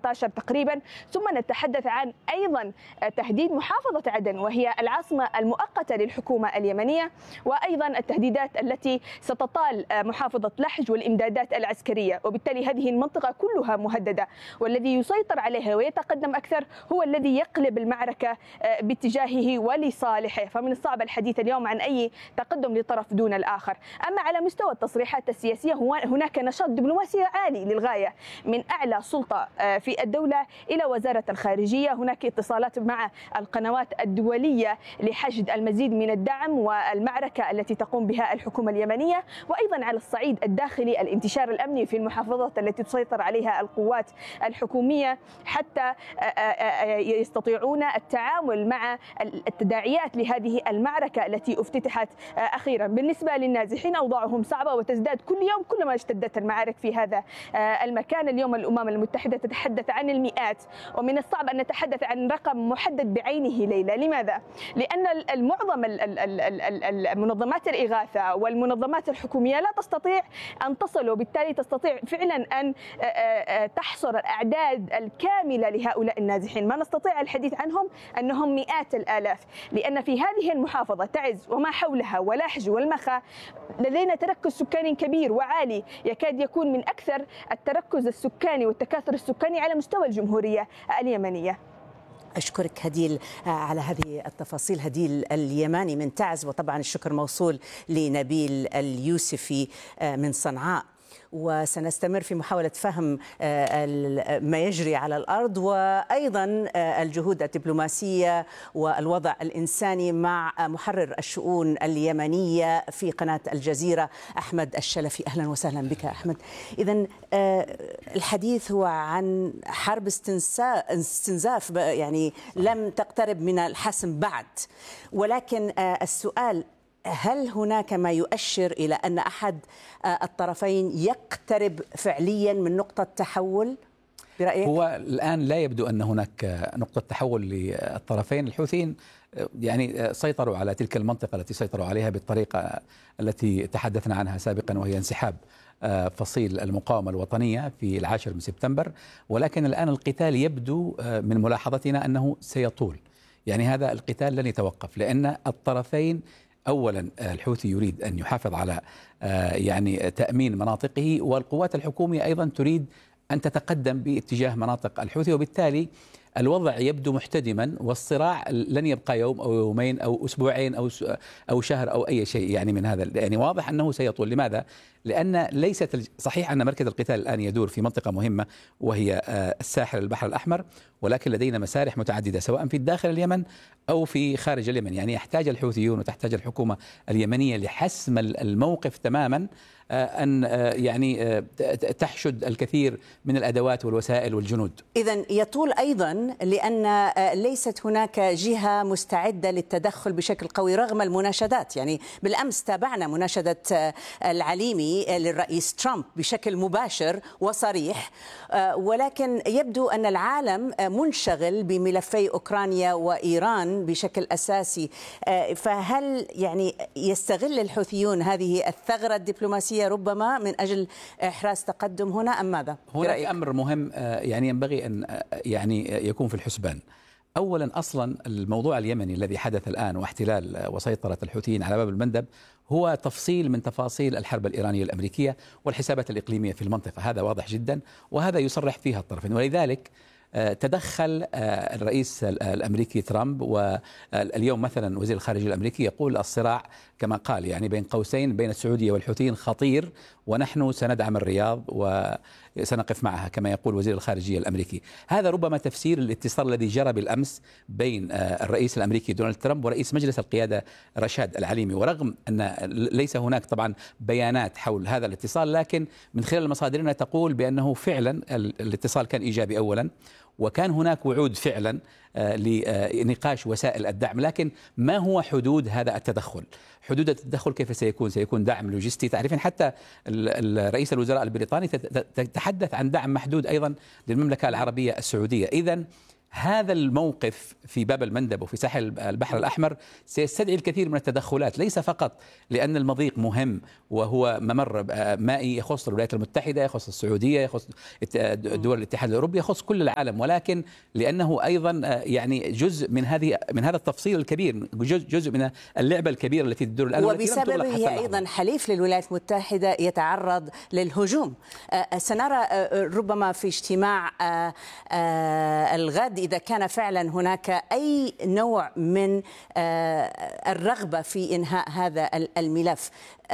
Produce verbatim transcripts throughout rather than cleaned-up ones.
عشر تقريبا. ثم نتحدث عن أيضا تهديد محافظة عدن وهي العاصمة المؤقتة للحكومة اليمنية، وأيضا التهديدات التي ستطال محافظة لحج والإمدادات العسكرية، وبالتالي هذه المنطقة كلها مهددة، والذي يسيطر عليها ويتقدم أكثر هو الذي يقلب المعركة باتجاهه ولصالحه. فمن الصعب الحديث اليوم عن أي تقدم لطرف دون الآخر. أما على مستوى التصريحات السياسية هناك نشاط دبلوماسي عالي للغاية من أعلى سلطة في الدولة إلى وزارة الخارجية. هناك اتصالات مع القنوات الدولية لحشد المزيد من الدعم والمعركة التي تقوم بها الحكومة اليمنية، وأيضا على الصعيد الداخلي الانتشار الأمني في المحافظات التي تسيطر عليها القوات الحكومية حتى يستطيعون التعامل مع التداعيات لهذه المعركة التي افتتحت أخيرا. بالنسبة للنازحين أوضاعهم صعبة وتزداد كل يوم كلما اشتدت المعارك في هذا المكان. اليوم الأمم المتحدة تتحدث عن المئات، ومن الصعب أن نتحدث عن رقم محدد بعينه ليلى. لماذا؟ لأن المعظم المنظمات الإغاثة والمنظمات الحكومية لا تستطيع أن تصل، وبالتالي تستطيع فعلا أن تحصر الأعداد الكاملة لهؤلاء النازحين. ما نستطيع الحديث عنهم أنهم مئات الآلاف، لأن في هذه المحافظة تعز وما حولها ولحج والمخا لدينا تركز سكاني كبير وعالي، يكاد يكون من أكثر التركز السكاني والتكاثر السكاني على مستوى الجمهورية اليمنية. أشكرك هديل على هذه التفاصيل. هديل اليماني من تعز، وطبعا الشكر موصول لنبيل اليوسفي من صنعاء. وسنستمر في محاولة فهم ما يجري على الأرض وأيضا الجهود الدبلوماسية والوضع الإنساني مع محرر الشؤون اليمنية في قناة الجزيرة أحمد الشلفي. أهلا وسهلا بك أحمد. إذن الحديث هو عن حرب استنزاف يعني لم تقترب من الحسم بعد، ولكن السؤال هل هناك ما يؤشر إلى أن أحد الطرفين يقترب فعليا من نقطة تحول برأيك؟ هو الآن لا يبدو أن هناك نقطة تحول للطرفين. الحوثيين يعني سيطروا على تلك المنطقة التي سيطروا عليها بالطريقة التي تحدثنا عنها سابقا، وهي انسحاب فصيل المقاومة الوطنية في العاشر من سبتمبر، ولكن الآن القتال يبدو من ملاحظتنا أنه سيطول. يعني هذا القتال لن يتوقف، لأن الطرفين أولا الحوثي يريد أن يحافظ على يعني تأمين مناطقه، والقوات الحكومية أيضا تريد أن تتقدم باتجاه مناطق الحوثي، وبالتالي الوضع يبدو محتدما، والصراع لن يبقى يوم أو يومين أو أسبوعين أو أو شهر أو أي شيء يعني من هذا. يعني واضح أنه سيطول. لماذا؟ لأن ليست صحيح أن مركز القتال الآن يدور في منطقة مهمة وهي الساحل البحر الأحمر، ولكن لدينا مسارح متعددة سواء في داخل اليمن أو في خارج اليمن. يعني يحتاج الحوثيون وتحتاج الحكومة اليمنية لحسم الموقف تماما أن يعني تحشد الكثير من الأدوات والوسائل والجنود. إذن يطول أيضا لأن ليست هناك جهة مستعدة للتدخل بشكل قوي رغم المناشدات. يعني بالأمس تابعنا مناشدة العليمي للرئيس ترامب بشكل مباشر وصريح، ولكن يبدو أن العالم منشغل بملفي أوكرانيا وإيران بشكل أساسي. فهل يعني يستغل الحوثيون هذه الثغرة الدبلوماسية ربما من أجل إحراز تقدم هنا أم ماذا؟ هناك أمر مهم يعني ينبغي أن يعني يكون في الحسبان. أولا أصلا الموضوع اليمني الذي حدث الآن واحتلال وسيطرة الحوثيين على باب المندب هو تفصيل من تفاصيل الحرب الإيرانية الأمريكية والحسابات الإقليمية في المنطقة. هذا واضح جدا، وهذا يصرح فيها الطرفين. ولذلك تدخل الرئيس الأمريكي ترامب، واليوم مثلا وزير الخارجية الأمريكي يقول الصراع كما قال يعني بين قوسين بين السعودية والحوثيين خطير، ونحن سندعم الرياض وسنقف معها كما يقول وزير الخارجية الأمريكي. هذا ربما تفسير الاتصال الذي جرى بالأمس بين الرئيس الأمريكي دونالد ترامب ورئيس مجلس القيادة رشاد العليمي. ورغم أن ليس هناك طبعا بيانات حول هذا الاتصال، لكن من خلال مصادرنا تقول بأنه فعلا الاتصال كان إيجابي أولا، وكان هناك وعود فعلا لنقاش وسائل الدعم. لكن ما هو حدود هذا التدخل؟ حدود التدخل كيف سيكون؟ سيكون دعم لوجستي. تعرفين حتى رئيس الوزراء البريطاني تحدث عن دعم محدود أيضا للمملكة العربية السعودية. إذن هذا الموقف في باب المندب وفي ساحل البحر الأحمر سيستدعي الكثير من التدخلات، ليس فقط لأن المضيق مهم وهو ممر مائي يخص الولايات المتحدة، يخص السعودية، يخص دول الاتحاد الأوروبي، يخص كل العالم، ولكن لأنه أيضا يعني جزء من هذه من هذا التفصيل الكبير، جزء من اللعبة الكبيرة التي تدور الآن، وبسببه أيضا حليف للولايات المتحدة يتعرض للهجوم. سنرى ربما في اجتماع الغد إذا كان فعلا هناك أي نوع من الرغبة في إنهاء هذا الملف.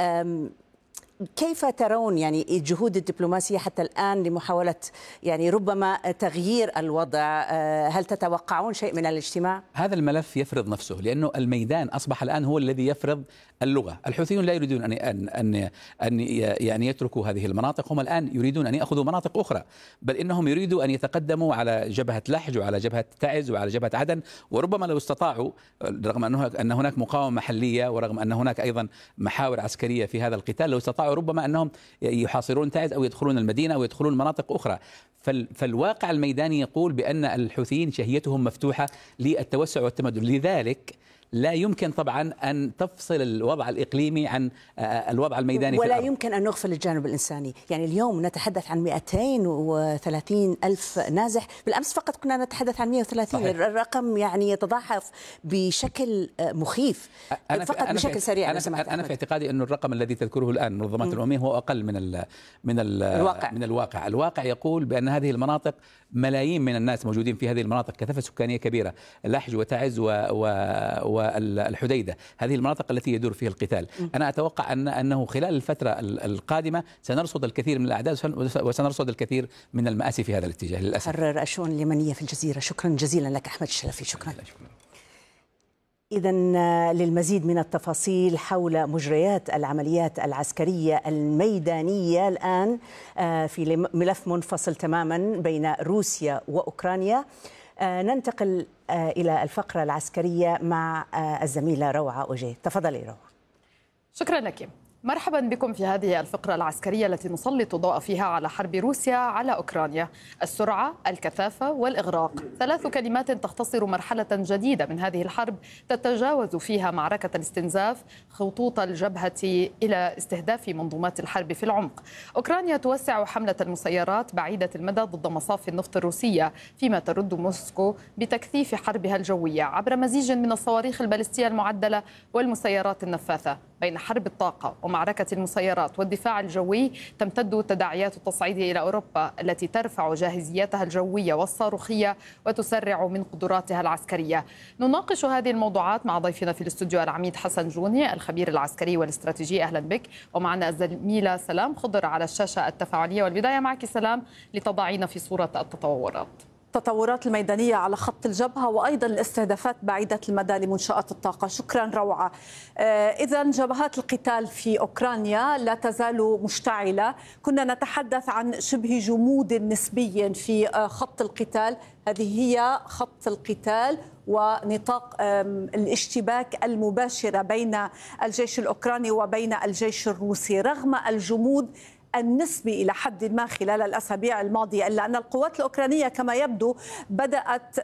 كيف ترون يعني الجهود الدبلوماسية حتى الآن لمحاولة يعني ربما تغيير الوضع؟ هل تتوقعون شيء من الاجتماع؟ هذا الملف يفرض نفسه، لأنه الميدان أصبح الآن هو الذي يفرض اللغة. الحوثيون لا يريدون أن أن أن يعني يتركوا هذه المناطق، هم الآن يريدون أن يأخذوا مناطق أخرى، بل إنهم يريدوا أن يتقدموا على جبهة لحج وعلى جبهة تعز وعلى جبهة عدن، وربما لو استطاعوا، رغم أن هناك مقاومة محلية ورغم أن هناك أيضا محاور عسكرية في هذا القتال، لو استطاعوا ربما أنهم يحاصرون تعز أو يدخلون المدينة أو يدخلون مناطق أخرى. فالواقع الميداني يقول بأن الحوثيين شهيتهم مفتوحة للتوسع والتمدد، لذلك لا يمكن طبعا أن تفصل الوضع الإقليمي عن الوضع الميداني، ولا يمكن أن نغفل الجانب الإنساني. يعني اليوم نتحدث عن مئتين وثلاثين ألف نازح، بالأمس فقط كنا نتحدث عن مئة وثلاثين. صحيح. الرقم يعني يتضاعف بشكل مخيف. أنا فقط أنا بشكل سريع. أنا, أنا, أنا في اعتقادي أن الرقم الذي تذكره الآن المنظمات الأممية هو أقل من ال من ال الواقع. من الواقع. الواقع يقول بأن هذه المناطق ملايين من الناس موجودين في هذه المناطق، كثافة سكانية كبيرة، لحج وتعز و, و, و الحديدة، هذه المناطق التي يدور فيها القتال. أنا أتوقع أن أنه خلال الفترة القادمة سنرصد الكثير من الأعداد وسنرصد الكثير من المآسي في هذا الاتجاه للأسف. محرر الشؤون اليمنية في الجزيرة، شكرا جزيلا لك أحمد الشلفي. شكرا. إذا للمزيد من التفاصيل حول مجريات العمليات العسكرية الميدانية الآن في ملف منفصل تماما بين روسيا وأوكرانيا، ننتقل إلى الفقرة العسكرية مع الزميلة روعة أوجيه. تفضلي روعة. شكرا لك. مرحبا بكم في هذه الفقرة العسكرية التي نسلط الضوء فيها على حرب روسيا على أوكرانيا. السرعة، الكثافة والإغراق، ثلاث كلمات تختصر مرحلة جديدة من هذه الحرب تتجاوز فيها معركة الاستنزاف خطوط الجبهة إلى استهداف منظومات الحرب في العمق. أوكرانيا توسع حملة المسيرات بعيدة المدى ضد مصافي النفط الروسية، فيما ترد موسكو بتكثيف حربها الجوية عبر مزيج من الصواريخ البالستية المعدلة والمسيرات النفاثة. بين حرب الطاقة ومعركة المسيرات والدفاع الجوي تمتد تداعيات التصعيد إلى أوروبا التي ترفع جاهزيتها الجوية والصاروخية وتسرع من قدراتها العسكرية. نناقش هذه الموضوعات مع ضيفنا في الاستوديو العميد حسن جوني الخبير العسكري والاستراتيجي. أهلا بك. ومعنا الزميلة سلام خضر على الشاشة التفاعلية. والبداية معك سلام لتضعين في صورة التطورات. التطورات الميدانية على خط الجبهة وأيضا الاستهدافات بعيدة المدى لمنشآت الطاقة. شكرا روعة. إذن جبهات القتال في أوكرانيا لا تزال مشتعلة. كنا نتحدث عن شبه جمود نسبي في خط القتال. هذه هي خط القتال ونطاق الاشتباك المباشرة بين الجيش الأوكراني وبين الجيش الروسي. رغم الجمود النسبي إلى حد ما خلال الأسابيع الماضية، إلا أن القوات الأوكرانية كما يبدو بدأت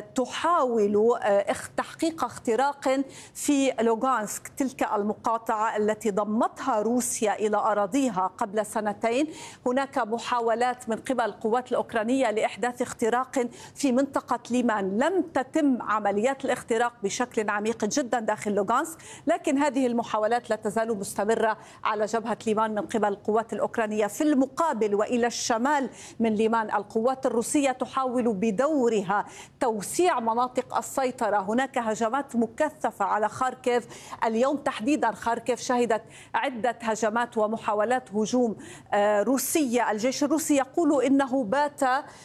تحاول تحقيق اختراق في لوغانسك، تلك المقاطعة التي ضمتها روسيا إلى أراضيها قبل سنتين. هناك محاولات من قبل القوات الأوكرانية لإحداث اختراق في منطقة ليمان. لم تتم عمليات الاختراق بشكل عميق جدا داخل لوغانسك، لكن هذه المحاولات لا تزال مستمرة على جبهة ليمان من قبل القوات الأوكرانية. في المقابل وإلى الشمال من ليمان القوات الروسية تحاول بدورها توسيع مناطق السيطرة. هناك هجمات مكثفة على خاركيف اليوم تحديدا. خاركيف شهدت عدة هجمات ومحاولات هجوم روسية. الجيش الروسي يقول إنه بات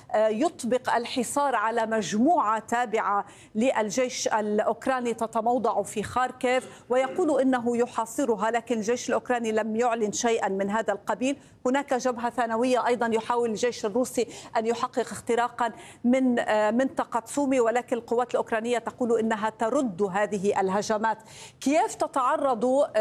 يطبق الحصار على مجموعة تابعة للجيش الأوكراني تتموضع في خاركيف، ويقول إنه يحاصرها، لكن الجيش الأوكراني لم يعلن شيئا من هذا القبيل. هناك جبهة ثانوية أيضا يحاول الجيش الروسي أن يحقق اختراقا من منطقة سومي، ولكن القوات الأوكرانية تقول إنها ترد هذه الهجمات. كييف تتعرض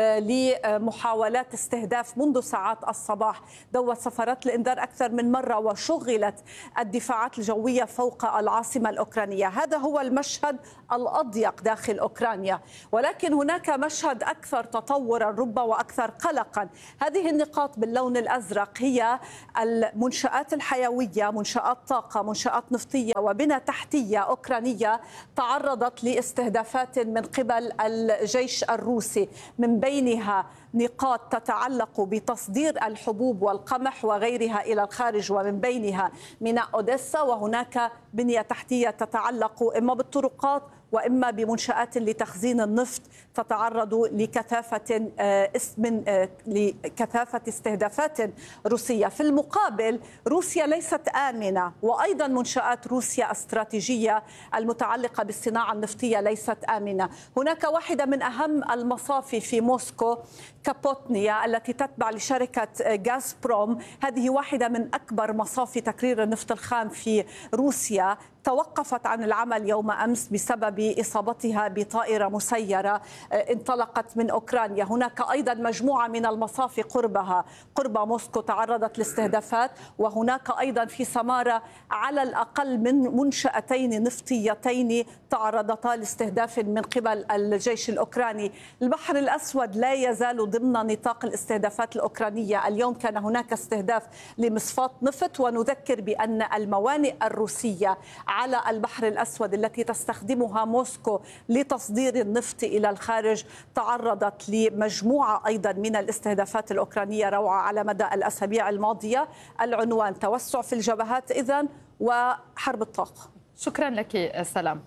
لمحاولات استهداف منذ ساعات الصباح، دوت سفرات الإنذار أكثر من مرة، وشغلت الدفاعات الجوية فوق العاصمة الأوكرانية. هذا هو المشهد الأضيق داخل أوكرانيا، ولكن هناك مشهد أكثر تطورا ربما وأكثر قلقا. هذه النقاط باللون الأزرق هي المنشآت الحيوية، منشآت طاقة، منشآت نفطية وبنى تحتية أوكرانية تعرضت لاستهدافات من قبل الجيش الروسي، من بينها نقاط تتعلق بتصدير الحبوب والقمح وغيرها إلى الخارج، ومن بينها ميناء أوديسا، وهناك بنية تحتية تتعلق إما بالطرقات وإما بمنشآت لتخزين النفط تتعرض لكثافة من لكثافة استهدافات روسية. في المقابل روسيا ليست آمنة، وأيضا منشآت روسيا استراتيجية المتعلقة بالصناعة النفطية ليست آمنة. هناك واحدة من أهم المصافي في موسكو، كابوتنيا، التي تتبع لشركة غازبروم، هذه واحدة من أكبر مصافي تكرير النفط الخام في روسيا، توقفت عن العمل يوم أمس بسبب إصابتها بطائرة مسيرة انطلقت من أوكرانيا. هناك أيضا مجموعة من المصافي قربها قرب موسكو تعرضت لاستهدافات، وهناك أيضا في سمارة على الأقل من منشأتين نفطيتين تعرضتا لاستهداف من قبل الجيش الأوكراني. البحر الأسود لا يزال ضمن نطاق الاستهدافات الأوكرانية. اليوم كان هناك استهداف لمصفاة نفط، ونذكر بأن الموانئ الروسية على البحر الأسود التي تستخدمها موسكو لتصدير النفط إلى الخارج تعرضت لمجموعة أيضا من الاستهدافات الأوكرانية روعة على مدى الأسابيع الماضية. العنوان توسع في الجبهات إذن وحرب الطاقة. شكرا لك سلام.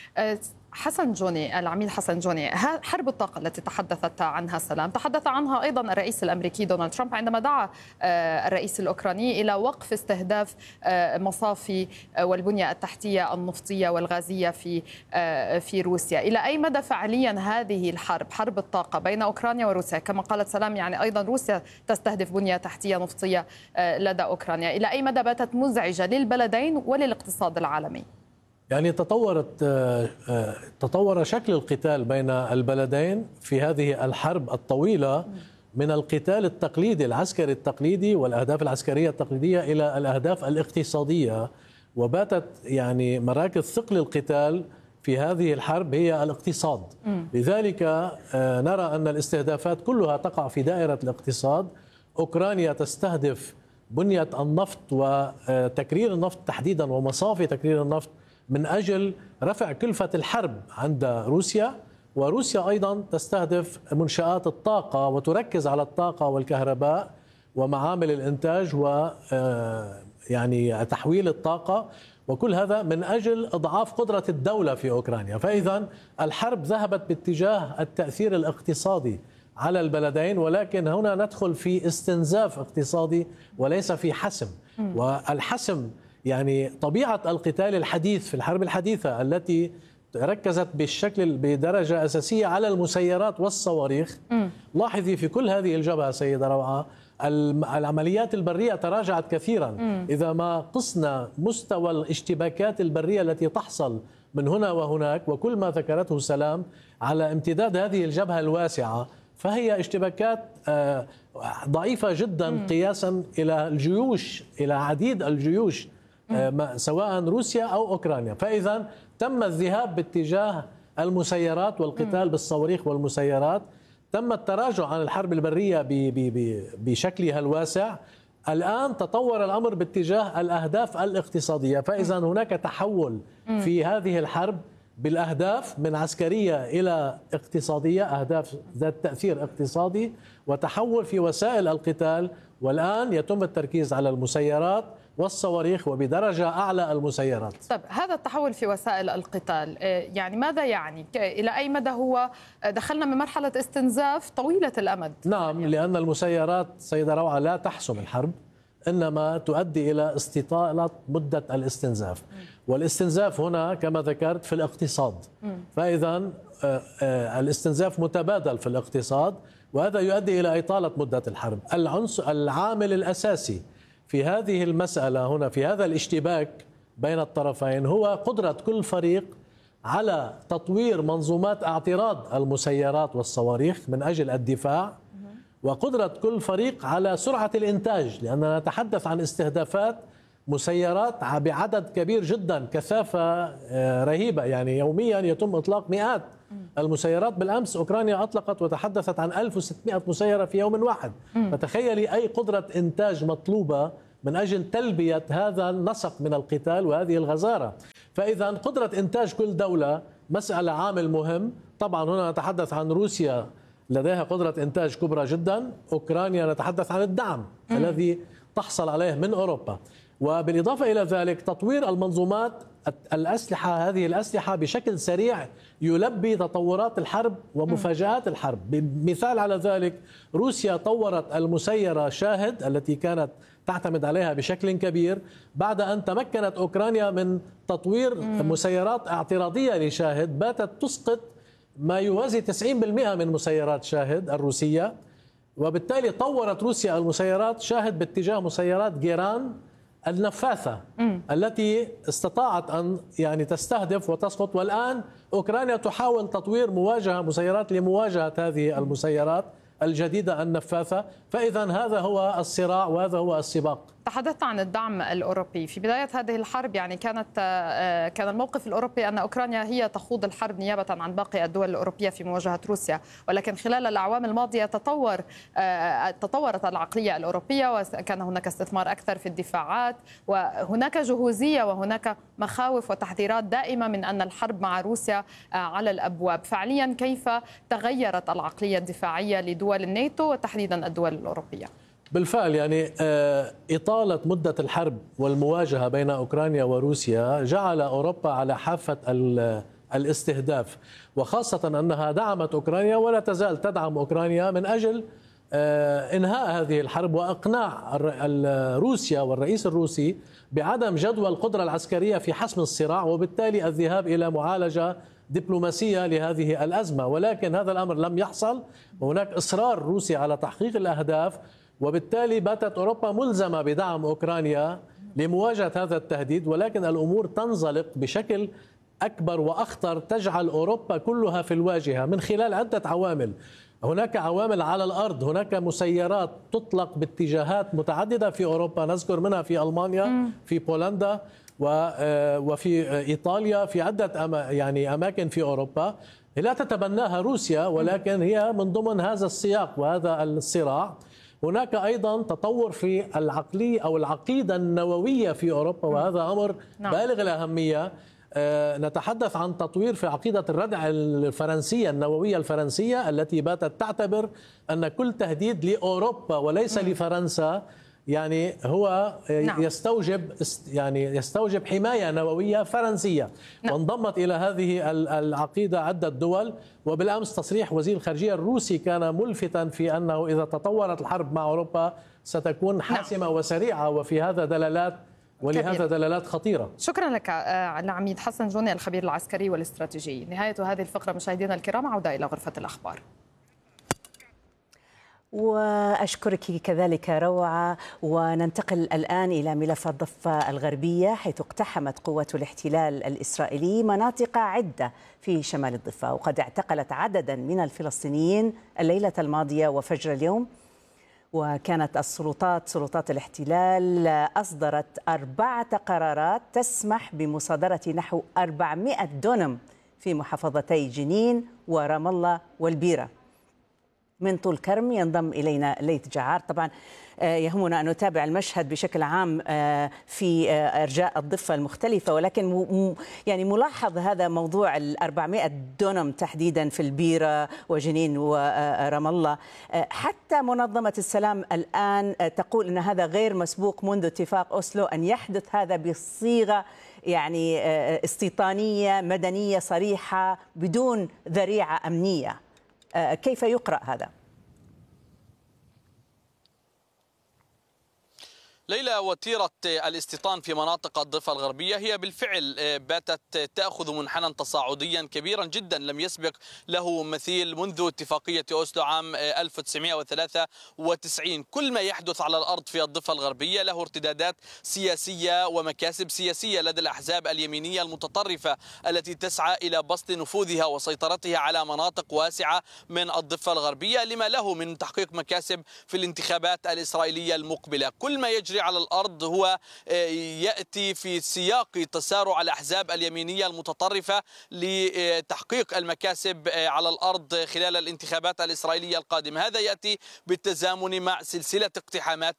حسن جوني، العميد حسن جوني، حرب الطاقة التي تحدثت عنها سلام تحدث عنها أيضا الرئيس الأمريكي دونالد ترامب عندما دعا الرئيس الأوكراني إلى وقف استهداف مصافي والبنية التحتية النفطية والغازية في في روسيا. إلى أي مدى فعليا هذه الحرب، حرب الطاقة بين أوكرانيا وروسيا، كما قالت سلام يعني أيضا روسيا تستهدف بنية تحتية نفطية لدى أوكرانيا، إلى أي مدى باتت مزعجة للبلدين وللاقتصاد العالمي؟ يعني تطورت تطور شكل القتال بين البلدين في هذه الحرب الطويلة من القتال التقليدي العسكري التقليدي والأهداف العسكرية التقليدية إلى الأهداف الاقتصادية، وباتت يعني مراكز ثقل القتال في هذه الحرب هي الاقتصاد. لذلك نرى أن الاستهدافات كلها تقع في دائرة الاقتصاد. أوكرانيا تستهدف بنية النفط وتكرير النفط تحديدا ومصافي تكرير النفط من أجل رفع كلفة الحرب عند روسيا، وروسيا أيضا تستهدف منشآت الطاقة وتركز على الطاقة والكهرباء ومعامل الإنتاج و يعني تحويل الطاقة، وكل هذا من أجل إضعاف قدرة الدولة في أوكرانيا. فإذا الحرب ذهبت باتجاه التأثير الاقتصادي على البلدين، ولكن هنا ندخل في استنزاف اقتصادي وليس في حسم. والحسم يعني طبيعة القتال الحديث في الحرب الحديثة التي ركزت بالشكل بدرجة أساسية على المسيرات والصواريخ. م. لاحظي في كل هذه الجبهة سيدة روعة العمليات البرية تراجعت كثيرا. م. إذا ما قسنا مستوى الاشتباكات البرية التي تحصل من هنا وهناك وكل ما ذكرته سلام على امتداد هذه الجبهة الواسعة، فهي اشتباكات ضعيفة جدا م. قياسا إلى الجيوش، إلى عديد الجيوش سواء روسيا أو أوكرانيا. فإذا تم الذهاب باتجاه المسيرات والقتال بالصواريخ والمسيرات، تم التراجع عن الحرب البرية بشكلها الواسع. الآن تطور الأمر باتجاه الأهداف الاقتصادية، فإذا هناك تحول في هذه الحرب بالأهداف من عسكرية إلى اقتصادية، أهداف ذات تأثير اقتصادي، وتحول في وسائل القتال. والآن يتم التركيز على المسيرات والصواريخ وبدرجة أعلى المسيرات. طيب هذا التحول في وسائل القتال يعني ماذا يعني؟ إلى أي مدى هو دخلنا من مرحلة استنزاف طويلة الأمد؟ نعم، لأن المسيرات سيدة روعة لا تحسم الحرب، إنما تؤدي إلى استطالة مدة الاستنزاف. والاستنزاف هنا كما ذكرت في الاقتصاد، فإذا الاستنزاف متبادل في الاقتصاد، وهذا يؤدي إلى إطالة مدة الحرب. العنصر العامل الأساسي في هذه المسألة هنا في هذا الاشتباك بين الطرفين هو قدرة كل فريق على تطوير منظومات اعتراض المسيرات والصواريخ من أجل الدفاع، وقدرة كل فريق على سرعة الإنتاج، لأننا نتحدث عن استهدافات مسيرات بعدد كبير جدا، كثافة رهيبة، يعني يوميا يتم إطلاق مئات المسيرات. بالأمس أوكرانيا أطلقت وتحدثت عن ألف وستمئة مسيرة في يوم واحد. فتخيلي أي قدرة إنتاج مطلوبة من أجل تلبية هذا النسق من القتال وهذه الغزارة. فإذا قدرة إنتاج كل دولة مسألة عامل مهم. طبعا هنا نتحدث عن روسيا لديها قدرة إنتاج كبرى جدا، أوكرانيا نتحدث عن الدعم م. الذي تحصل عليه من أوروبا، وبالإضافة إلى ذلك تطوير المنظومات الأسلحة، هذه الأسلحة بشكل سريع يلبي تطورات الحرب ومفاجآت الحرب. مثال على ذلك روسيا طورت المسيرة شاهد التي كانت تعتمد عليها بشكل كبير، بعد أن تمكنت أوكرانيا من تطوير م. مسيرات اعتراضية لشاهد باتت تسقط ما يوازي تسعين بالمئة من مسيرات شاهد الروسية، وبالتالي طورت روسيا المسيرات شاهد باتجاه مسيرات جيران النفاثة م. التي استطاعت أن يعني تستهدف وتسقط. والآن أوكرانيا تحاول تطوير مواجهة مسيرات لمواجهة هذه المسيرات الجديدة النفاثة. فإذا هذا هو الصراع وهذا هو السباق. تحدثت عن الدعم الأوروبي في بداية هذه الحرب، يعني كانت كان الموقف الأوروبي أن أوكرانيا هي تخوض الحرب نيابة عن باقي الدول الأوروبية في مواجهة روسيا، ولكن خلال الأعوام الماضية تطور تطورت العقلية الأوروبية وكان هناك استثمار أكثر في الدفاعات، وهناك جهوزية وهناك مخاوف وتحذيرات دائمة من أن الحرب مع روسيا على الأبواب. فعليا كيف تغيرت العقلية الدفاعية لدول الناتو وتحديدا الدول الأوروبية؟ بالفعل يعني إطالة مدة الحرب والمواجهة بين أوكرانيا وروسيا جعل أوروبا على حافة الاستهداف، وخاصة أنها دعمت أوكرانيا ولا تزال تدعم أوكرانيا من أجل إنهاء هذه الحرب وإقناع روسيا والرئيس الروسي بعدم جدوى القدرة العسكرية في حسم الصراع، وبالتالي الذهاب إلى معالجة دبلوماسية لهذه الأزمة. ولكن هذا الأمر لم يحصل، وهناك إصرار روسي على تحقيق الأهداف، وبالتالي باتت أوروبا ملزمة بدعم أوكرانيا لمواجهة هذا التهديد. ولكن الأمور تنزلق بشكل أكبر وأخطر تجعل أوروبا كلها في الواجهة من خلال عدة عوامل. هناك عوامل على الأرض، هناك مسيرات تطلق باتجاهات متعددة في أوروبا، نذكر منها في ألمانيا، في بولندا، وفي إيطاليا، في عدة يعني أماكن في أوروبا لا تتبناها روسيا، ولكن هي من ضمن هذا السياق وهذا الصراع. هناك أيضا تطور في العقلية أو العقيدة النووية في أوروبا، وهذا أمر بالغ الأهمية. نتحدث عن تطوير في عقيدة الردع الفرنسية النووية الفرنسية التي باتت تعتبر أن كل تهديد لأوروبا وليس لفرنسا يعني هو نعم. يستوجب يعني يستوجب حماية نووية فرنسية. نعم. وانضمت إلى هذه العقيدة عدة دول. وبالأمس تصريح وزير الخارجية الروسي كان ملفتا في أنه إذا تطورت الحرب مع أوروبا ستكون حاسمة نعم. وسريعة، وفي هذا دلالات ولهذا كبير. دلالات خطيرة. شكرا لك العميد حسن جوني الخبير العسكري والاستراتيجي. نهاية هذه الفقرة مشاهدينا الكرام، عودة إلى غرفة الأخبار. وأشكرك كذلك روعة. وننتقل الآن إلى ملف الضفة الغربية، حيث اقتحمت قوات الاحتلال الإسرائيلي مناطق عدة في شمال الضفة، وقد اعتقلت عددا من الفلسطينيين الليلة الماضية وفجر اليوم. وكانت السلطات سلطات الاحتلال أصدرت أربعة قرارات تسمح بمصادرة نحو أربعمئة دونم في محافظتي جنين ورام الله والبيرة. من طول كرم ينضم إلينا ليث جعار. طبعا يهمنا أن نتابع المشهد بشكل عام في أرجاء الضفة المختلفة، ولكن يعني ملاحظ هذا موضوع الأربعمائة دونم تحديدا في البيرة وجنين ورام الله. حتى منظمة السلام الآن تقول أن هذا غير مسبوق منذ اتفاق أوسلو أن يحدث هذا بصيغة يعني استيطانية مدنية صريحة بدون ذريعة أمنية. كيف يقرأ هذا؟ ليلى، وتيرة الاستيطان في مناطق الضفة الغربية هي بالفعل باتت تأخذ منحنى تصاعديا كبيرا جدا لم يسبق له مثيل منذ اتفاقية أوسلو عام ألف وتسعمئة وثلاثة وتسعين. كل ما يحدث على الأرض في الضفة الغربية له ارتدادات سياسية ومكاسب سياسية لدى الأحزاب اليمينية المتطرفة التي تسعى إلى بسط نفوذها وسيطرتها على مناطق واسعة من الضفة الغربية لما له من تحقيق مكاسب في الانتخابات الإسرائيلية المقبلة. كل ما يجري على الأرض هو يأتي في سياق تسارع الأحزاب اليمينية المتطرفة لتحقيق المكاسب على الأرض خلال الانتخابات الإسرائيلية القادمة. هذا يأتي بالتزامن مع سلسلة اقتحامات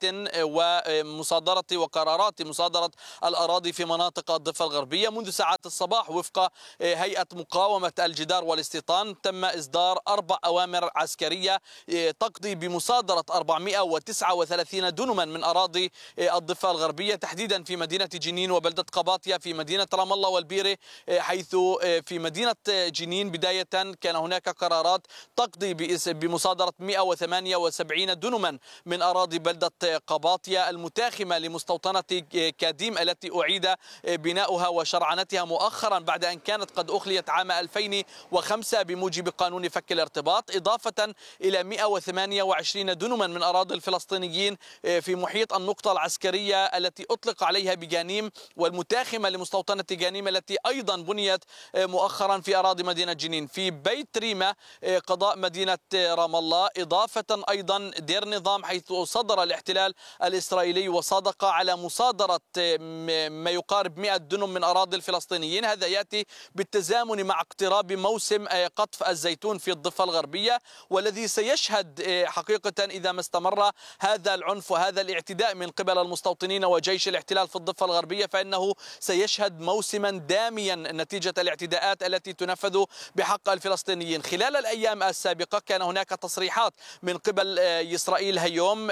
ومصادرة وقرارات مصادرة الأراضي في مناطق الضفة الغربية. منذ ساعات الصباح وفق هيئة مقاومة الجدار والاستيطان تم إصدار أربع أوامر عسكرية تقضي بمصادرة أربعمئة وتسعة وثلاثين دنما من أراضي الضفة الغربية، تحديدا في مدينة جنين وبلدة قباطية، في مدينة رام الله والبيرة، حيث في مدينة جنين بداية كان هناك قرارات تقضي بمصادرة مئة وثمانية وسبعين دنما من أراضي بلدة قباطية المتاخمة لمستوطنة كاديم التي أعيد بناؤها وشرعنتها مؤخرا بعد أن كانت قد أخليت عام ألفين وخمسة بموجب قانون فك الارتباط، إضافة إلى مئة وثمانية وعشرين دنما من أراضي الفلسطينيين في محيط النقطة العسكرية التي أطلق عليها بجانيم والمتاخمة لمستوطنة جانيم التي أيضا بنيت مؤخرا في أراضي مدينة جنين. في بيت ريمة قضاء مدينة رام الله، إضافة أيضا دير نظام حيث صدر الاحتلال الإسرائيلي وصادق على مصادرة ما يقارب مئة دنم من أراضي الفلسطينيين. هذا يأتي بالتزامن مع اقتراب موسم قطف الزيتون في الضفة الغربية، والذي سيشهد حقيقة إذا ما استمر هذا العنف وهذا الاعتداء من قبل المستوطنين وجيش الاحتلال في الضفة الغربية فإنه سيشهد موسما داميا نتيجة الاعتداءات التي تنفذ بحق الفلسطينيين. خلال الأيام السابقة كان هناك تصريحات من قبل إسرائيل هيوم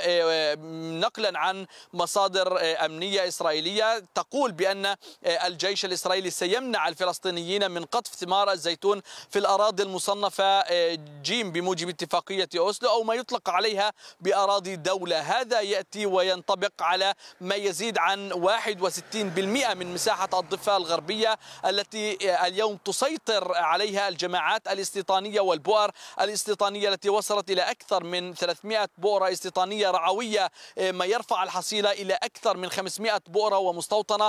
نقلا عن مصادر أمنية إسرائيلية تقول بأن الجيش الإسرائيلي سيمنع الفلسطينيين من قطف ثمار الزيتون في الأراضي المصنفة جيم بموجب اتفاقية أوسلو أو ما يطلق عليها بأراضي دولة. هذا يأتي وينطبق على ما يزيد عن واحد وستين بالمئة من مساحة الضفة الغربية التي اليوم تسيطر عليها الجماعات الاستيطانية والبؤر الاستيطانية التي وصلت إلى أكثر من ثلاثمئة بؤرة استيطانية رعوية، ما يرفع الحصيلة إلى أكثر من خمسمئة بؤرة ومستوطنة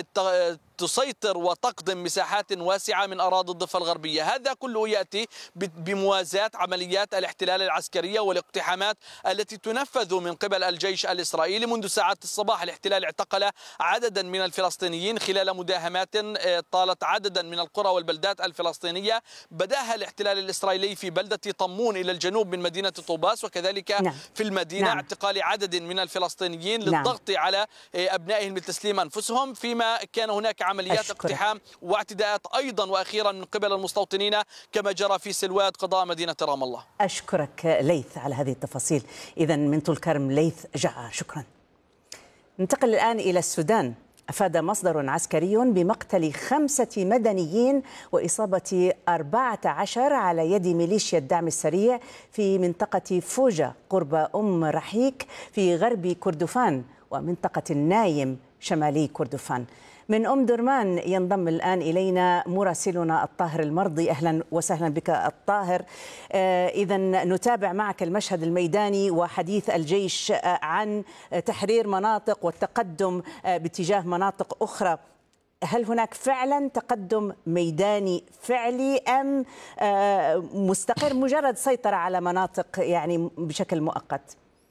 تسيطر وتقضم مساحات واسعة من أراضي الضفة الغربية. هذا كله يأتي بموازاة عمليات الاحتلال العسكرية والاقتحامات التي تنفذ من قبل الجيش الإسرائيلي. منذ ساعات الصباح الاحتلال اعتقل عددا من الفلسطينيين خلال مداهمات طالت عددا من القرى والبلدات الفلسطينية. بدأها الاحتلال الإسرائيلي في بلدة طمون إلى الجنوب من مدينة طوباس، وكذلك نعم. في المدينة نعم. اعتقال عدد من الفلسطينيين نعم. للضغط على أبنائهم لتسليم أنفسهم، فيما كان هناك عمليات أشكرك. اقتحام واعتداءات أيضا وأخيرا من قبل المستوطنين كما جرى في سلوات قضاء مدينة رام الله. أشكرك ليث على هذه التفاصيل. إذا من طول كرم ليث جعا، شكرا. ننتقل الآن إلى السودان. أفاد مصدر عسكري بمقتل خمسة مدنيين وإصابة أربعة عشر على يد ميليشيا الدعم السريع في منطقة فوجا قرب أم رحيك في غرب كردفان ومنطقة النايم شمالي كردفان. من أم درمان ينضم الآن إلينا مراسلنا الطاهر المرضي. أهلا وسهلا بك الطاهر. آه إذا نتابع معك المشهد الميداني وحديث الجيش آه عن تحرير مناطق والتقدم آه باتجاه مناطق أخرى. هل هناك فعلا تقدم ميداني فعلي أم آه مستقر مجرد سيطرة على مناطق يعني بشكل مؤقت؟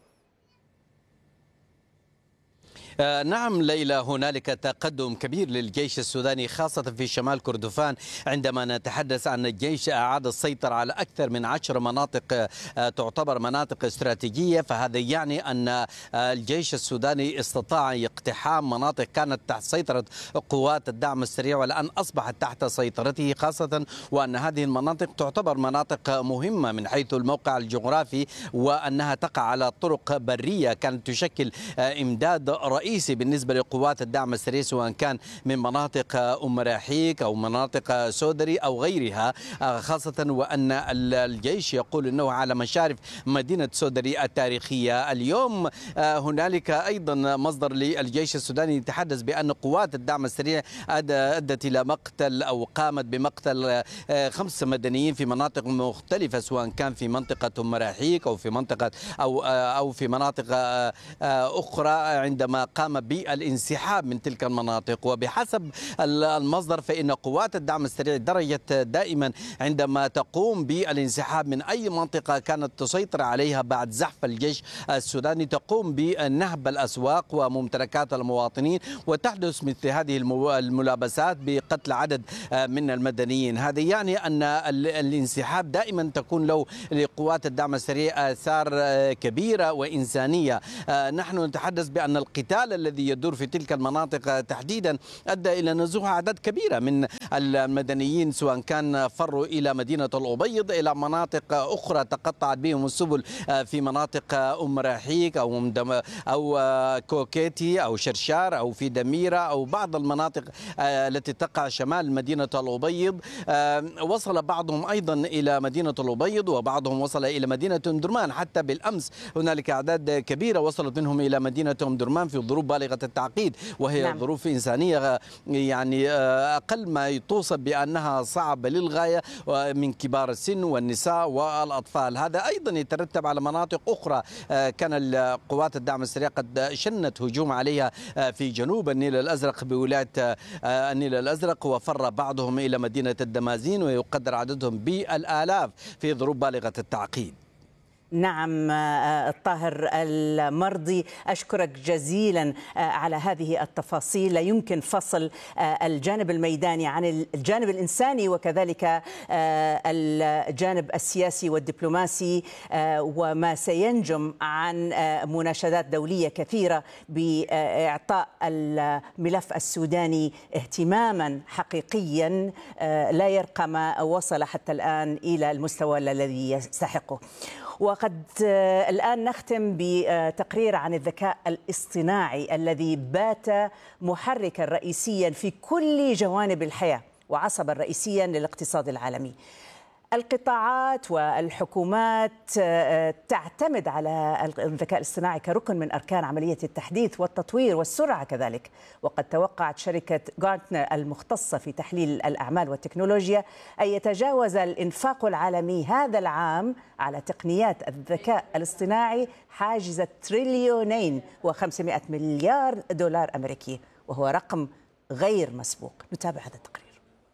نعم ليلى، هنالك تقدم كبير للجيش السوداني خاصة في شمال كردفان. عندما نتحدث عن الجيش أعاد السيطرة على أكثر من عشر مناطق تعتبر مناطق استراتيجية، فهذا يعني أن الجيش السوداني استطاع اقتحام مناطق كانت تحت سيطرة قوات الدعم السريع والآن أصبحت تحت سيطرته، خاصة وأن هذه المناطق تعتبر مناطق مهمة من حيث الموقع الجغرافي وأنها تقع على طرق برية كانت تشكل إمداد رئيسي رئيسي بالنسبة لقوات الدعم السريع، سواء كان من مناطق أم رحيق أو مناطق سودري أو غيرها، خاصة وأن الجيش يقول أنه على مشارف مدينة سودري التاريخية. اليوم هنالك أيضا مصدر للجيش السوداني يتحدث بأن قوات الدعم السريع أدت إلى مقتل أو قامت بمقتل خمس مدنيين في مناطق مختلفة، سواء كان في منطقة أم رحيق أو في منطقة أو أو في مناطق أخرى عندما قام بالانسحاب من تلك المناطق. وبحسب المصدر فإن قوات الدعم السريع درجت دائما عندما تقوم بالانسحاب من أي منطقة كانت تسيطر عليها بعد زحف الجيش السوداني، تقوم بنهب الأسواق وممتلكات المواطنين، وتحدث مثل هذه الملابسات بقتل عدد من المدنيين. هذا يعني أن الانسحاب دائما تكون له لقوات الدعم السريع آثار كبيرة وإنسانية. نحن نتحدث بأن القتال الذي يدور في تلك المناطق تحديدا أدى إلى نزوح أعداد كبيرة من المدنيين، سواء كان فروا إلى مدينة الأبيض إلى مناطق أخرى تقطعت بهم السبل في مناطق أم رحيق أو أو كوكيتي أو شرشار أو في دميرة أو بعض المناطق التي تقع شمال مدينة الأبيض. وصل بعضهم أيضا إلى مدينة الأبيض وبعضهم وصل إلى مدينة أم درمان. حتى بالأمس هنالك أعداد كبيرة وصلت منهم إلى مدينة أم درمان في ظروف بالغة التعقيد، وهي نعم. ظروف إنسانية يعني أقل ما توصف بأنها صعبة للغاية من كبار السن والنساء والأطفال. هذا أيضا يترتب على مناطق أخرى كان قوات الدعم السريع قد شنت هجوم عليها في جنوب النيل الأزرق بولاية النيل الأزرق، وفر بعضهم إلى مدينة الدمازين ويقدر عددهم بالآلاف في ظروف بالغة التعقيد. نعم الطاهر المرضي، أشكرك جزيلا على هذه التفاصيل. لا يمكن فصل الجانب الميداني عن الجانب الإنساني وكذلك الجانب السياسي والدبلوماسي، وما سينجم عن مناشدات دولية كثيرة بإعطاء الملف السوداني اهتماما حقيقيا لا يرقى ما وصل حتى الآن إلى المستوى الذي يستحقه. وقد الآن نختم بتقرير عن الذكاء الاصطناعي الذي بات محركا رئيسيا في كل جوانب الحياة وعصبا رئيسيا للاقتصاد العالمي. القطاعات والحكومات تعتمد على الذكاء الاصطناعي كركن من أركان عملية التحديث والتطوير والسرعة كذلك. وقد توقعت شركة غارتنر المختصة في تحليل الأعمال والتكنولوجيا أن يتجاوز الإنفاق العالمي هذا العام على تقنيات الذكاء الاصطناعي حاجز تريليونين وخمسمائة مليار دولار أمريكي، وهو رقم غير مسبوق. نتابع هذا التقرير.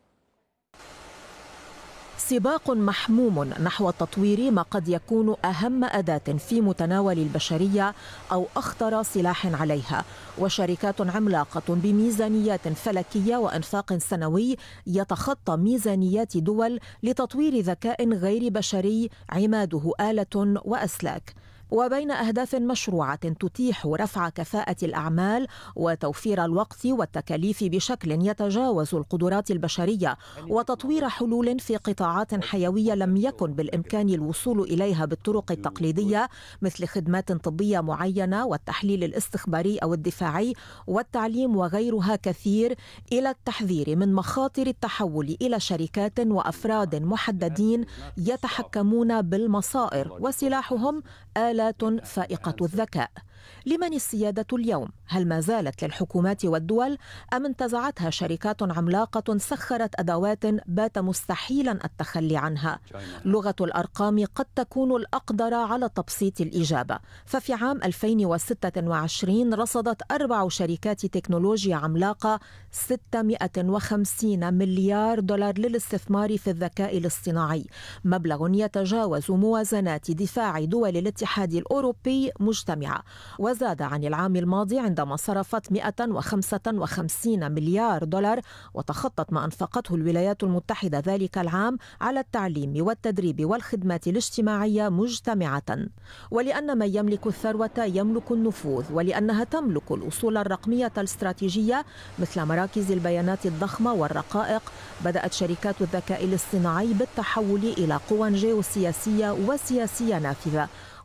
سباق محموم نحو تطوير ما قد يكون أهم أداة في متناول البشرية أو أخطر سلاح عليها، وشركات عملاقة بميزانيات فلكية وإنفاق سنوي يتخطى ميزانيات دول لتطوير ذكاء غير بشري عماده آلة وأسلاك. وبين أهداف مشروعة تتيح رفع كفاءة الأعمال وتوفير الوقت والتكاليف بشكل يتجاوز القدرات البشرية، وتطوير حلول في قطاعات حيوية لم يكن بالإمكان الوصول إليها بالطرق التقليدية مثل خدمات طبية معينة والتحليل الاستخباري أو الدفاعي والتعليم وغيرها كثير، إلى التحذير من مخاطر التحول إلى شركات وأفراد محددين يتحكمون بالمصائر وسلاحهم آلات فائقة الذكاء. لمن السيادة اليوم؟ هل ما زالت للحكومات والدول أم انتزعتها شركات عملاقة سخرت أدوات بات مستحيلا التخلي عنها؟ لغة الأرقام قد تكون الأقدر على تبسيط الإجابة، ففي عام ألفين وستة وعشرين رصدت أربع شركات تكنولوجيا عملاقة ستمائة وخمسين مليار دولار للاستثمار في الذكاء الاصطناعي، مبلغ يتجاوز موازنات دفاع دول الاتحاد الأوروبي مجتمعة، وزاد عن العام الماضي عندما صرفت مائة وخمسة وخمسين مليار دولار، وتخطت ما أنفقته الولايات المتحدة ذلك العام على التعليم والتدريب والخدمات الاجتماعية مجتمعة. ولأن من يملك الثروة يملك النفوذ، ولأنها تملك الأصول الرقمية الاستراتيجية مثل مراكز البيانات الضخمة والرقائق، بدأت شركات الذكاء الاصطناعي بالتحول إلى قوى جيوسياسية وسياسية نافذة،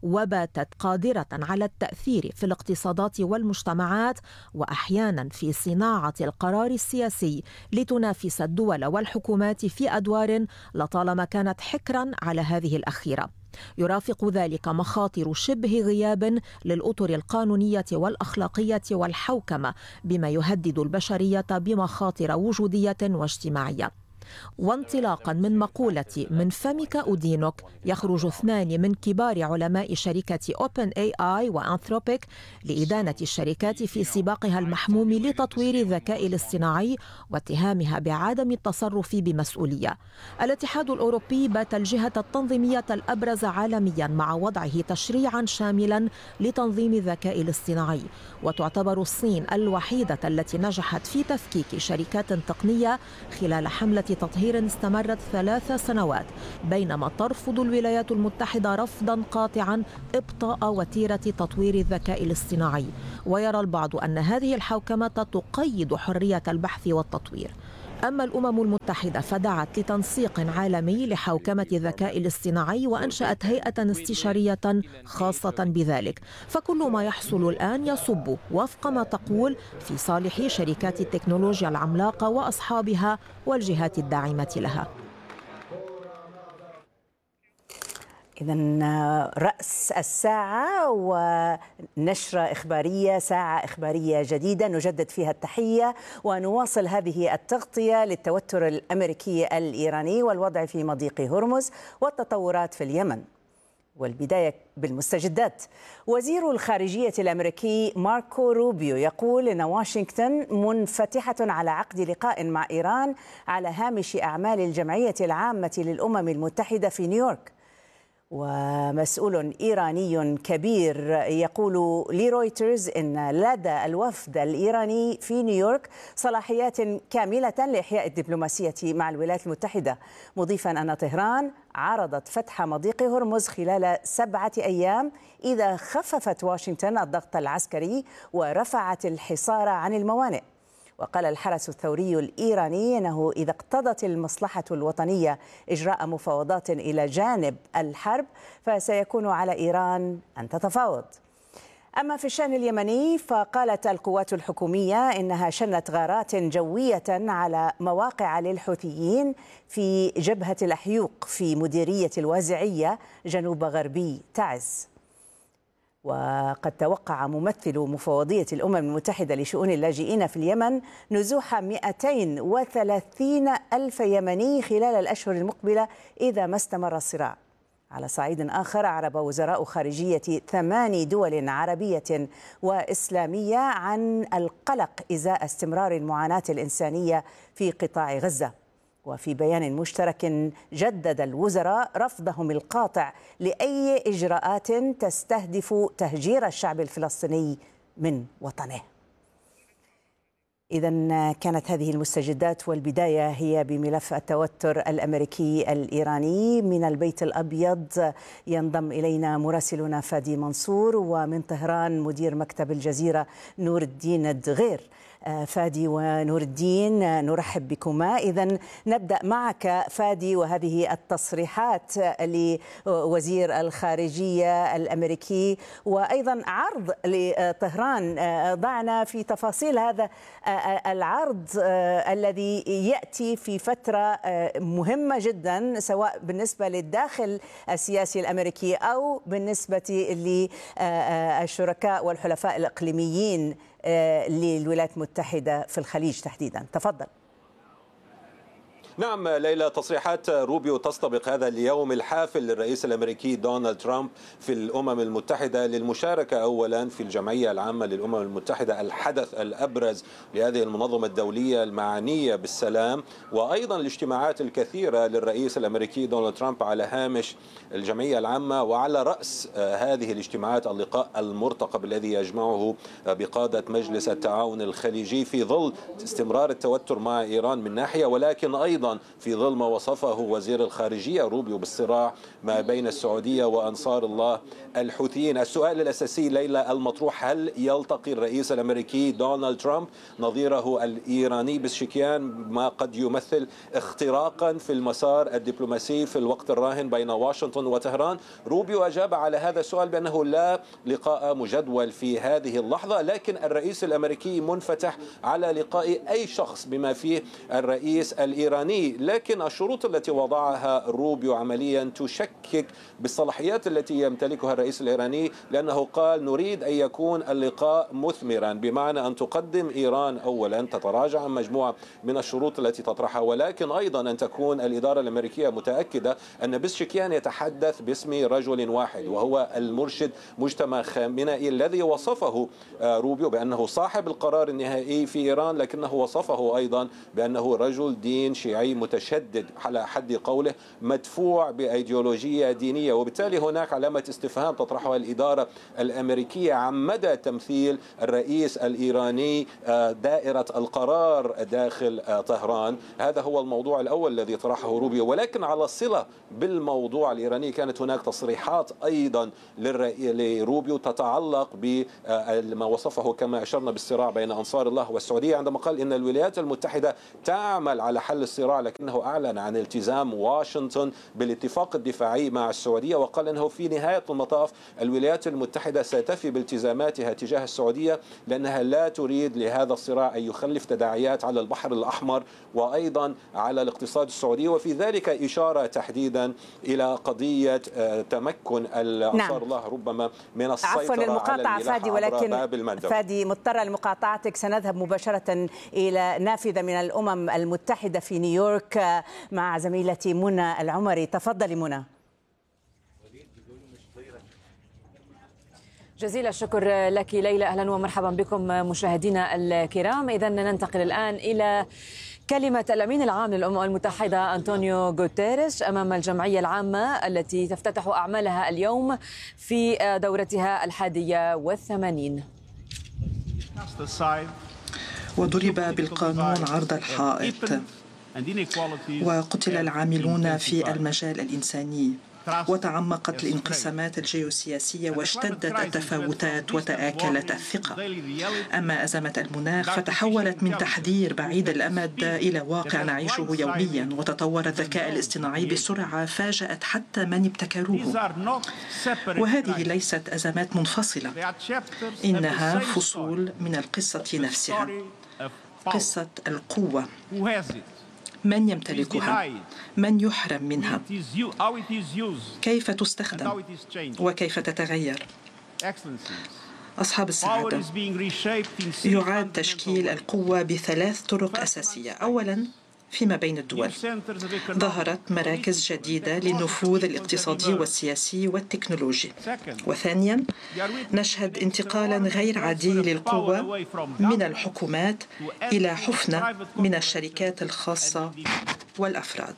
وباتت قادرة على التأثير في الاقتصادات والمجتمعات وأحيانا في صناعة القرار السياسي لتنافس الدول والحكومات في أدوار لطالما كانت حكرا على هذه الأخيرة. يرافق ذلك مخاطر شبه غياب للأطر القانونية والأخلاقية والحوكمة بما يهدد البشرية بمخاطر وجودية واجتماعية. وانطلاقا من مقولة من فمك أدينك، يخرج اثنان من كبار علماء شركة أوبن إيه آي وأنثروبيك لإدانة الشركات في سباقها المحموم لتطوير الذكاء الاصطناعي واتهامها بعدم التصرف بمسؤولية. الاتحاد الأوروبي بات الجهة التنظيمية الأبرز عالميا مع وضعه تشريعا شاملا لتنظيم الذكاء الاصطناعي، وتعتبر الصين الوحيدة التي نجحت في تفكيك شركات تقنية خلال حملة تطهير استمرت ثلاث سنوات، بينما ترفض الولايات المتحدة رفضا قاطعا إبطاء وتيرة تطوير الذكاء الاصطناعي. ويرى البعض أن هذه الحوكمة تقيد حرية البحث والتطوير. أما الأمم المتحدة فدعت لتنسيق عالمي لحوكمة الذكاء الاصطناعي وأنشأت هيئة استشارية خاصة بذلك. فكل ما يحصل الآن يصب وفق ما تقول في صالح شركات التكنولوجيا العملاقة وأصحابها والجهات الداعمة لها. إذن رأس الساعة ونشرة إخبارية، ساعة إخبارية جديدة نجدد فيها التحية ونواصل هذه التغطية للتوتر الأمريكي الإيراني والوضع في مضيق هرمز والتطورات في اليمن. والبداية بالمستجدات. وزير الخارجية الأمريكي ماركو روبيو يقول إن واشنطن منفتحة على عقد لقاء مع إيران على هامش أعمال الجمعية العامة للأمم المتحدة في نيويورك. ومسؤول إيراني كبير يقول لرويترز إن لدى الوفد الإيراني في نيويورك صلاحيات كاملة لإحياء الدبلوماسية مع الولايات المتحدة، مضيفا أن طهران عرضت فتح مضيق هرمز خلال سبعة أيام إذا خففت واشنطن الضغط العسكري ورفعت الحصار عن الموانئ. وقال الحرس الثوري الإيراني أنه إذا اقتضت المصلحة الوطنية إجراء مفاوضات إلى جانب الحرب فسيكون على إيران أن تتفاوض. أما في الشأن اليمني فقالت القوات الحكومية إنها شنت غارات جوية على مواقع للحوثيين في جبهة الأحيوق في مديرية الوازعية جنوب غربي تعز. وقد توقع ممثل مفوضية الأمم المتحدة لشؤون اللاجئين في اليمن نزوح مئتين وثلاثين ألف يمني خلال الأشهر المقبلة إذا ما استمر الصراع. على صعيد آخر أعرب وزراء خارجية ثمان دول عربية وإسلامية عن القلق إزاء استمرار المعاناة الإنسانية في قطاع غزة. وفي بيان مشترك جدد الوزراء رفضهم القاطع لأي إجراءات تستهدف تهجير الشعب الفلسطيني من وطنه. إذن كانت هذه المستجدات، والبداية هي بملف التوتر الأمريكي الإيراني. من البيت الأبيض ينضم إلينا مراسلنا فادي منصور، ومن طهران مدير مكتب الجزيرة نور الدين دغير. فادي ونور الدين نرحب بكما. إذن نبدأ معك فادي، وهذه التصريحات لوزير الخارجية الأمريكي وأيضا عرض لطهران. ضعنا في تفاصيل هذا العرض الذي يأتي في فترة مهمة جدا سواء بالنسبة للداخل السياسي الأمريكي أو بالنسبة للشركاء والحلفاء الإقليميين للولايات المتحدة في الخليج تحديدا. تفضل. نعم ليلى، تصريحات روبيو تستبق هذا اليوم الحافل للرئيس الأمريكي دونالد ترامب في الأمم المتحدة للمشاركة أولا في الجمعية العامة للأمم المتحدة، الحدث الأبرز لهذه المنظمة الدولية المعنية بالسلام، وأيضا الاجتماعات الكثيرة للرئيس الأمريكي دونالد ترامب على هامش الجمعية العامة. وعلى رأس هذه الاجتماعات اللقاء المرتقب الذي يجمعه بقادة مجلس التعاون الخليجي في ظل استمرار التوتر مع إيران من ناحية، ولكن أيضا أيضا في ظل ما وصفه وزير الخارجية روبيو بالصراع ما بين السعودية وأنصار الله الحوثيين. السؤال الأساسي ليلى المطروح: هل يلتقي الرئيس الأمريكي دونالد ترامب نظيره الإيراني بزشكيان، ما قد يمثل اختراقا في المسار الدبلوماسي في الوقت الراهن بين واشنطن وطهران؟ روبيو أجاب على هذا السؤال بأنه لا لقاء مجدول في هذه اللحظة، لكن الرئيس الأمريكي منفتح على لقاء أي شخص بما فيه الرئيس الإيراني. لكن الشروط التي وضعها روبيو عمليا تشكك بالصلاحيات التي يمتلكها الرئيس الإيراني، لأنه قال: نريد أن يكون اللقاء مثمرا، بمعنى أن تقدم إيران أولا تتراجع عن مجموعة من الشروط التي تطرحها، ولكن أيضا أن تكون الإدارة الأمريكية متأكدة أن بزشكيان يتحدث باسم رجل واحد، وهو المرشد مجتمع خامنئي الذي وصفه روبيو بأنه صاحب القرار النهائي في إيران، لكنه وصفه أيضا بأنه رجل دين شيعي متشدد على حد قوله، مدفوع بأيديولوجية دينية. وبالتالي هناك علامة استفهام تطرحها الإدارة الأمريكية عن مدى تمثيل الرئيس الإيراني دائرة القرار داخل طهران. هذا هو الموضوع الأول الذي طرحه روبيو. ولكن على صلة بالموضوع الإيراني، كانت هناك تصريحات أيضا لروبيو تتعلق بما وصفه كما أشرنا بالصراع بين أنصار الله والسعودية، عندما قال إن الولايات المتحدة تعمل على حل الصراع، لكنه أعلن عن التزام واشنطن بالاتفاق الدفاعي مع السعودية، وقال أنه في نهاية المطاف الولايات المتحدة ستفي بالتزاماتها تجاه السعودية، لأنها لا تريد لهذا الصراع أن يخلف تداعيات على البحر الأحمر وأيضا على الاقتصاد السعودي. وفي ذلك إشارة تحديدا إلى قضية تمكن أنصار الله ربما من السيطرة عفوا المقاطعة على الملاحة فادي، ولكن باب المندب. فادي مضطرة لمقاطعتك، سنذهب مباشرة إلى نافذة من الأمم المتحدة في نيويورك مع زميلتي منى العمري. تفضلي منى. جزيل الشكر لك ليلى، أهلا ومرحبا بكم مشاهدينا الكرام. إذا ننتقل الآن إلى كلمة الأمين العام للأمم المتحدة أنطونيو غوتيريش أمام الجمعية العامة التي تفتتح أعمالها اليوم في دورتها الحادية والثمانين. وضرب بالقانون عرض الحائط، وقتل العاملون في المجال الإنساني، وتعمقت الانقسامات الجيوسياسية واشتدت التفاوتات وتآكلت الثقة. أما أزمة المناخ فتحولت من تحذير بعيد الأمد إلى واقع نعيشه يوميا، وتطور الذكاء الاصطناعي بسرعة فاجأت حتى من ابتكروه. وهذه ليست أزمات منفصلة، إنها فصول من القصة نفسها، قصة القوة، من يمتلكها، من يحرم منها، كيف تستخدم وكيف تتغير. أصحاب السعادة، يعاد تشكيل القوة بثلاث طرق أساسية. أولاً، فيما بين الدول ظهرت مراكز جديدة للنفوذ الاقتصادي والسياسي والتكنولوجي. وثانياً، نشهد انتقالاً غير عادي للقوة من الحكومات إلى حفنة من الشركات الخاصة والأفراد،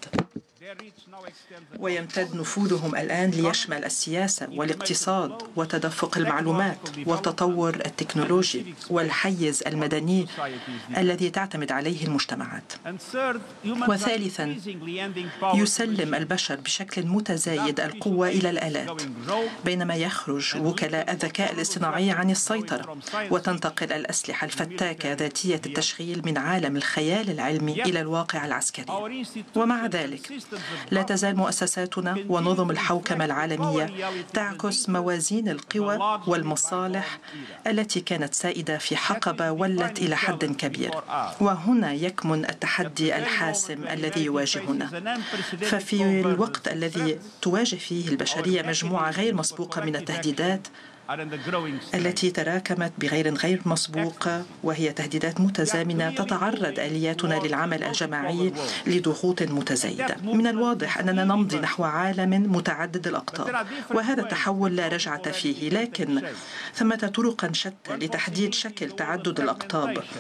ويمتد نفوذهم الآن ليشمل السياسة والاقتصاد وتدفق المعلومات والتطور التكنولوجي والحيز المدني الذي تعتمد عليه المجتمعات. وثالثاً، يسلم البشر بشكل متزايد القوة إلى الآلات، بينما يخرج وكلاء الذكاء الاصطناعي عن السيطرة، وتنتقل الأسلحة الفتاكة ذاتية التشغيل من عالم الخيال العلمي إلى الواقع العسكري. ومع ذلك لا تزال مؤسساتنا ونظم الحوكمة العالمية تعكس موازين القوى والمصالح التي كانت سائدة في حقبة ولت إلى حد كبير. وهنا يكمن التحدي الحاسم الذي يواجهنا. ففي الوقت الذي تواجه فيه البشرية مجموعة غير مسبوقة من التهديدات التي تراكمت بغير غير مسبوق، وهي تهديدات متزامنة، تتعرض آلياتنا للعمل الجماعي لضغوط متزايدة. من الواضح أننا نمضي نحو عالم متعدد الأقطاب، وهذا التحول لا رجعة فيه، لكن ثمة طرق شتى لتحديد شكل تعدد الأقطاب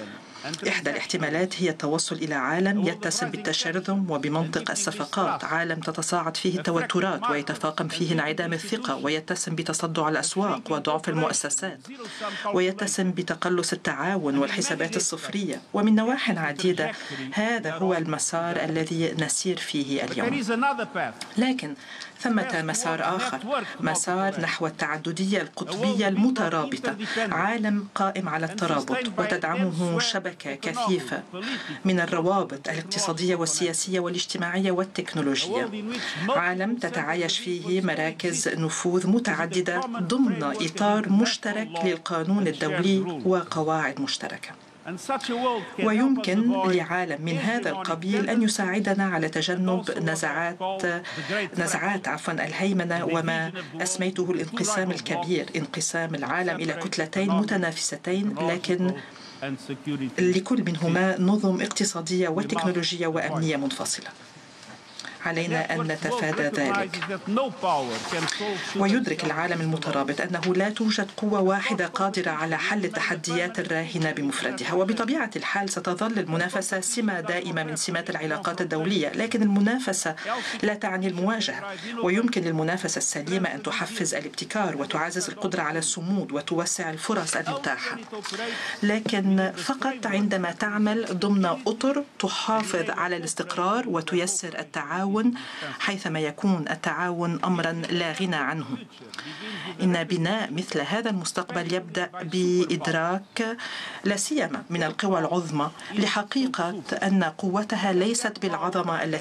إحدى الاحتمالات هي التوصل إلى عالم يتسم بالتشرذم وبمنطق الصفقات، عالم تتصاعد فيه التوترات ويتفاقم فيه انعدام الثقة، ويتسم بتصدع الأسواق وضعف المؤسسات، ويتسم بتقلص التعاون والحسابات الصفرية. ومن نواح عديدة هذا هو المسار الذي نسير فيه اليوم. لكن ثمة مسار آخر، مسار نحو التعددية القطبية المترابطة، عالم قائم على الترابط وتدعمه شبكة كثيفة من الروابط الاقتصادية والسياسية والاجتماعية والتكنولوجية، عالم تتعايش فيه مراكز نفوذ متعددة ضمن إطار مشترك للقانون الدولي وقواعد مشتركة. ويمكن لعالم من هذا القبيل أن يساعدنا على تجنب نزعات نزعات عفوا الهيمنة وما أسميته الانقسام الكبير، انقسام العالم إلى كتلتين متنافستين لكن لكل منهما نظم اقتصادية وتكنولوجية وأمنية منفصلة. علينا أن نتفادى ذلك، ويدرك العالم المترابط أنه لا توجد قوة واحدة قادرة على حل التحديات الراهنة بمفردها، وبطبيعة الحال ستظل المنافسة سمة دائمة من سمات العلاقات الدولية، لكن المنافسة لا تعني المواجهة، ويمكن للمنافسة السليمة أن تحفز الابتكار وتعزز القدرة على الصمود وتوسع الفرص المتاحة، لكن فقط عندما تعمل ضمن أطر تحافظ على الاستقرار وتيسر التعاون حيثما يكون التعاون أمرا لا غنى عنه. إن بناء مثل هذا المستقبل يبدأ بإدراك لا سيما من القوى العظمى لحقيقة أن قوتها ليست بالعظمة التي